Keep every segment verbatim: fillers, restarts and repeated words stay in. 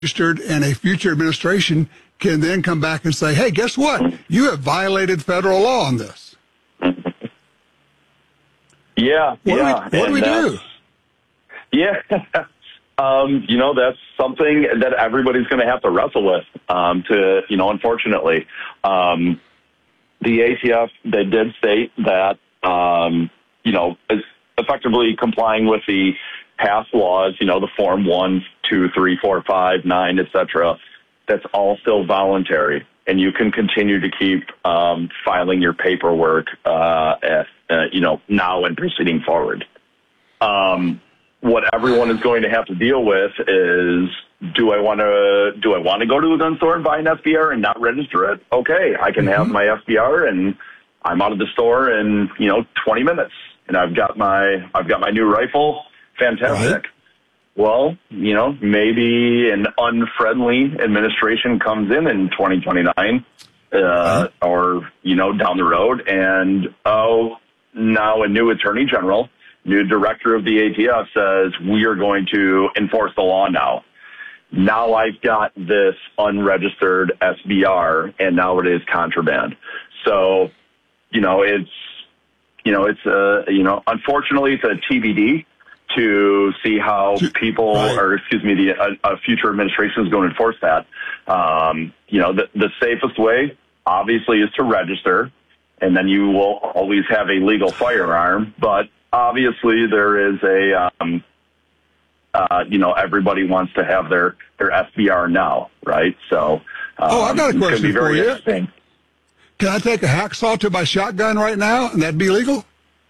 registered, and a future administration can then come back and say, hey, guess what? You have violated federal law on this. Yeah, what yeah. Do we, what do we do? Yeah. um, you know, that's something that everybody's going to have to wrestle with, um, to, you know, unfortunately. Um, the A T F, they did state that, um, you know, is effectively complying with the past laws, you know, the Form one, two, three, four, five, nine, et cetera. That's all still voluntary. And you can continue to keep um, filing your paperwork, uh, at, uh, you know, now and proceeding forward. Um, what everyone is going to have to deal with is, do I want to do I want to go to a gun store and buy an S B R and not register it? Okay, I can mm-hmm. have my S B R and I'm out of the store in, you know, twenty minutes, and I've got my I've got my new rifle. Fantastic. Right. Well, you know, maybe an unfriendly administration comes in in twenty twenty-nine, uh, right. or, you know, down the road, and, oh, now a new attorney general, new director of the A T F says, we are going to enforce the law now. Now I've got this unregistered S B R, and now it is contraband. So, you know, it's, you know, it's, uh, you know, unfortunately, it's a T B D. To see how people, right. or excuse me, the a, a future administration is going to enforce that. Um, you know, the, the safest way, obviously, is to register, and then you will always have a legal firearm. But obviously, there is a, um, uh, you know, everybody wants to have their, their S B R now, right? So, um, oh, I've got a question be very for you. Interesting. Can I take a hacksaw to my shotgun right now, and that'd be legal?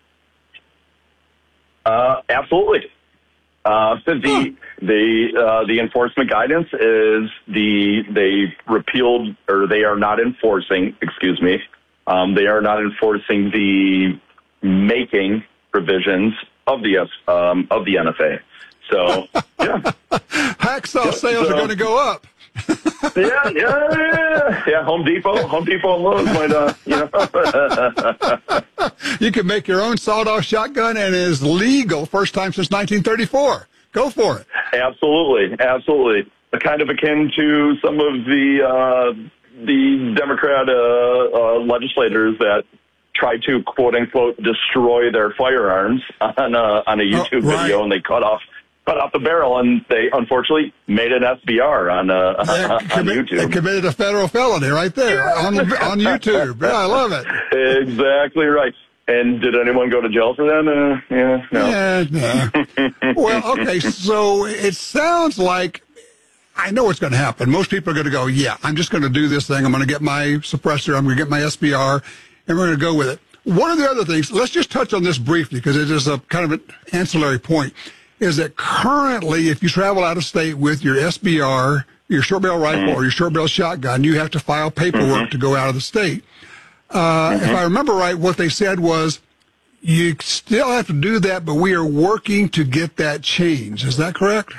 Uh, absolutely. Uh, so the huh. the uh, the enforcement guidance is the they repealed or they are not enforcing. Excuse me. Um, they are not enforcing the making provisions of the um, of the N F A. So yeah, hacksaw yeah, sales so, are going to go up. yeah, yeah, yeah, yeah. Home Depot, Home Depot and Lowe's might, uh, you know. You can make your own sawed-off shotgun, and it is legal. First time since nineteen thirty-four. Go for it. Absolutely, absolutely. Kind of akin to some of the uh, the Democrat uh, uh, legislators that try to quote unquote destroy their firearms on a, on a YouTube oh, right. video, and they cut off. cut off the barrel, and they unfortunately made an S B R on uh, on commit, YouTube. They committed a federal felony right there on on YouTube. Yeah, I love it. Exactly right. And did anyone go to jail for that? Uh, yeah, no. Yeah, no. Well, okay, so it sounds like I know what's going to happen. Most people are going to go, yeah, I'm just going to do this thing. I'm going to get my suppressor. I'm going to get my S B R, and we're going to go with it. One of the other things, let's just touch on this briefly because it is a kind of an ancillary point. Is that currently, if you travel out of state with your S B R, your short barrel rifle, mm-hmm. or your short barrel shotgun, you have to file paperwork mm-hmm. to go out of the state. Uh, mm-hmm. If I remember right, what they said was you still have to do that, but we are working to get that changed. Is that correct?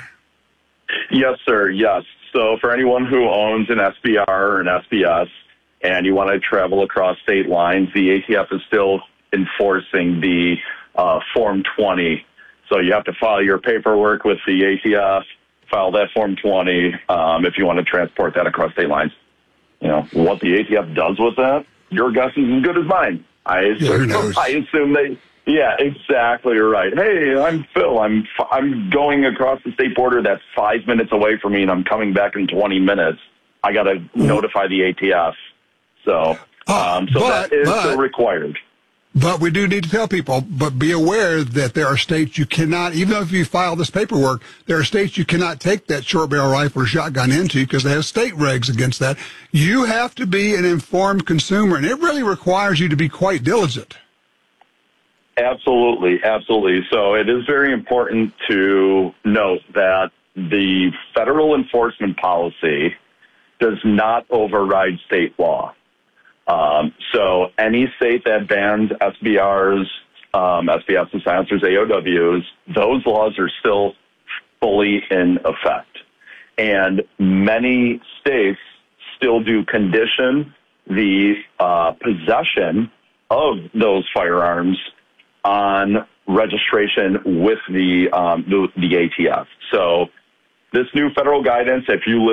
Yes, sir. Yes. So for anyone who owns an S B R or an S B S and you want to travel across state lines, the A T F is still enforcing the uh, Form twenty. So you have to file your paperwork with the A T F, file that Form twenty um, if you want to transport that across state lines. You know, what the A T F does with that, your guess is as good as mine. I assume, yeah, I assume they, yeah, exactly right. Hey, I'm Phil. I'm I'm going across the state border that's five minutes away from me, and I'm coming back in twenty minutes. I got to mm-hmm. notify the A T F. So, uh, um, so but, that is but, still required. But we do need to tell people, but be aware that there are states you cannot, even if you file this paperwork, there are states you cannot take that short barrel rifle or shotgun into because they have state regs against that. You have to be an informed consumer, and it really requires you to be quite diligent. Absolutely, absolutely. So it is very important to note that the federal enforcement policy does not override state law. Um, so any state that bans S B Rs, um, S B S and silencers, A O Ws, those laws are still fully in effect. And many states still do condition the uh, possession of those firearms on registration with the, um, the, the A T F. So this new federal guidance, if you